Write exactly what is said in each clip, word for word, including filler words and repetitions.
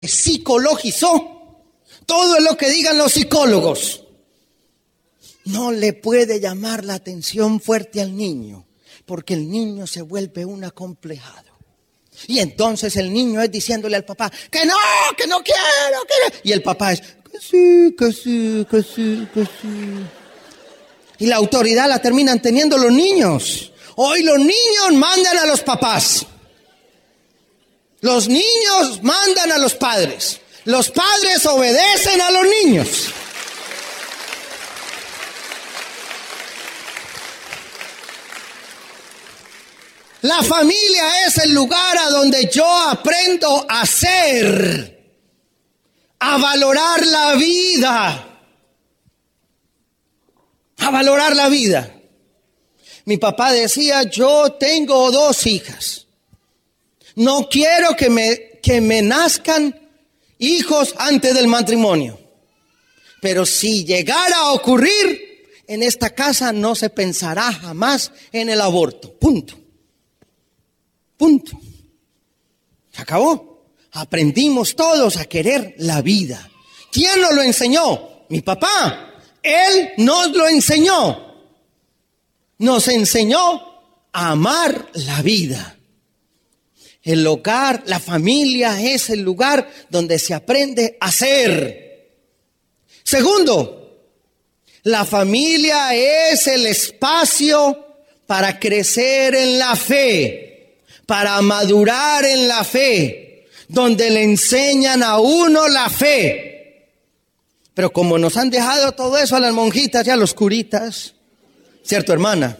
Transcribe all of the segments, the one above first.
psicologizó. Todo es lo que digan los psicólogos. No le puede llamar la atención fuerte al niño, porque el niño se vuelve un acomplejado. Y entonces el niño es diciéndole al papá, que no, que no quiero, que no. Y el papá es, que sí, que sí, que sí, que sí. Y la autoridad la terminan teniendo los niños. Hoy los niños mandan a los papás. Los niños mandan a los padres. Los padres obedecen a los niños. La familia es el lugar a donde yo aprendo a ser, a valorar la vida, a valorar la vida. Mi papá decía, yo tengo dos hijas. No quiero que me, que me nazcan hijos antes del matrimonio. Pero si llegara a ocurrir, en esta casa no se pensará jamás en el aborto. Punto. Punto. Se acabó. Aprendimos todos a querer la vida. ¿Quién nos lo enseñó? Mi papá. Él nos lo enseñó. Nos enseñó a amar la vida. El hogar, la familia es el lugar donde se aprende a ser. Segundo, la familia es el espacio para crecer en la fe. Para madurar en la fe, donde le enseñan a uno la fe. Pero como nos han dejado todo eso a las monjitas y a los curitas, ¿cierto, hermana?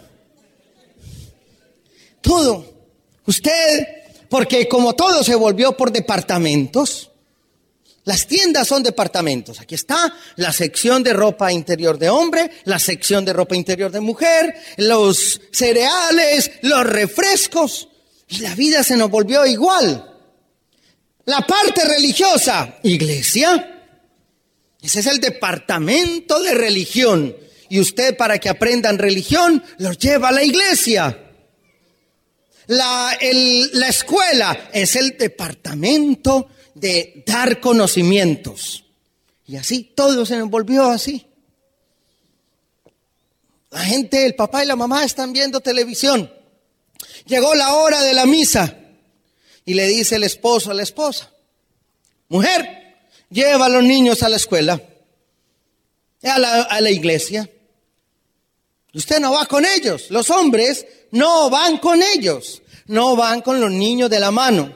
Todo. Usted, porque como todo se volvió por departamentos, las tiendas son departamentos. Aquí está la sección de ropa interior de hombre, la sección de ropa interior de mujer, los cereales, los refrescos. Y la vida se nos volvió igual. La parte religiosa, iglesia. Ese es el departamento de religión. Y usted, para que aprendan religión, los lleva a la iglesia. La, el, la escuela es el departamento de dar conocimientos. Y así, todo se nos volvió así. La gente, el papá y la mamá están viendo televisión. Llegó la hora de la misa y le dice el esposo a la esposa, mujer, lleva a los niños a la escuela, a la, a la iglesia. Usted no va con ellos. Los hombres no van con ellos, no van con los niños de la mano.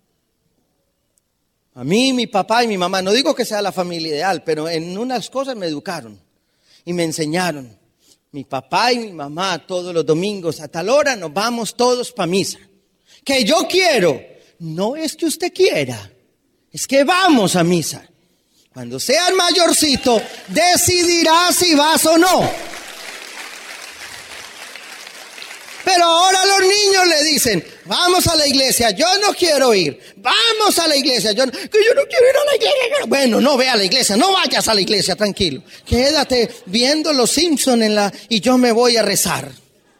A mí, mi papá y mi mamá, no digo que sea la familia ideal, pero en unas cosas me educaron y me enseñaron. Mi papá y mi mamá todos los domingos a tal hora nos vamos todos para misa. Que yo quiero, no es que usted quiera, es que vamos a misa. Cuando seas mayorcito, decidirás si vas o no. Pero ahora los niños le dicen, vamos a la iglesia, yo no quiero ir. Vamos a la iglesia, yo, que yo no quiero ir a la iglesia. Bueno, no ve a la iglesia, no vayas a la iglesia, tranquilo. Quédate viendo los Simpson en la, y yo me voy a rezar.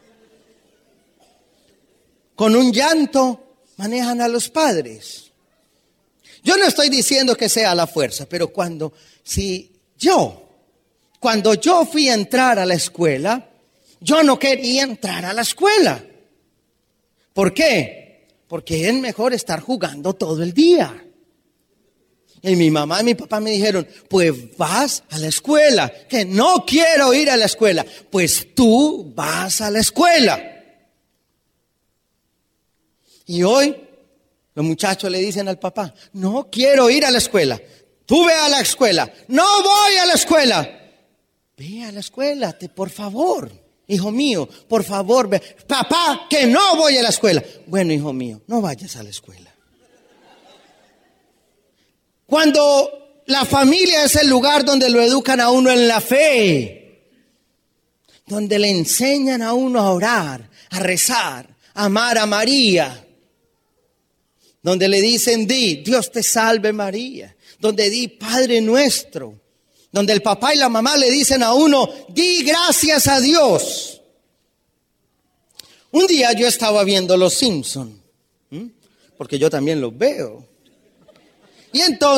Con un llanto manejan a los padres. Yo no estoy diciendo que sea a la fuerza, pero cuando, si yo, cuando yo fui a entrar a la escuela, yo no quería entrar a la escuela. ¿Por qué? Porque es mejor estar jugando todo el día. Y mi mamá y mi papá me dijeron, pues vas a la escuela, que no quiero ir a la escuela. Pues tú vas a la escuela. Y hoy los muchachos le dicen al papá, no quiero ir a la escuela. Tú ve a la escuela. No voy a la escuela. Ve a la escuela, te, por favor. Hijo mío, por favor, ve. Papá, que no voy a la escuela. Bueno, hijo mío, no vayas a la escuela. Cuando la familia es el lugar donde lo educan a uno en la fe, donde le enseñan a uno a orar, a rezar, a amar a María, donde le dicen, di, Dios te salve María, donde di, Padre nuestro, donde el papá y la mamá le dicen a uno, di gracias a Dios. Un día yo estaba viendo Los Simpson, ¿m? porque yo también los veo. Y entonces